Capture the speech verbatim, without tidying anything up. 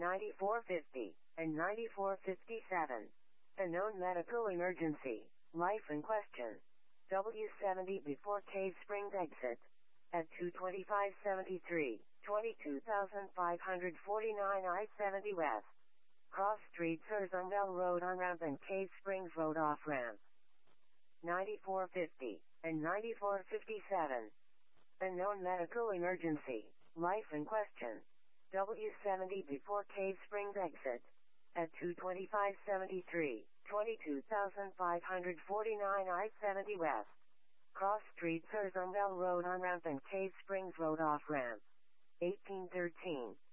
ninety-four fifty, and ninety-four fifty-seven. A known medical emergency. Life in question. W seventy before Cave Springs exit. At two twenty-five seventy-three, twenty-two thousand five hundred forty-nine I seventy West. Cross Street Surzundale Road on-ramp and Cave Springs Road off-ramp. ninety-four fifty, and ninety-four fifty-seven. A known medical emergency. Life in question. W seventy before Cave Springs exit. At two twenty-five seventy-three, twenty-two thousand five hundred forty-nine I seventy West. Cross Street Surzundale Road on-ramp and Cave Springs Road off-ramp. eighteen thirteen,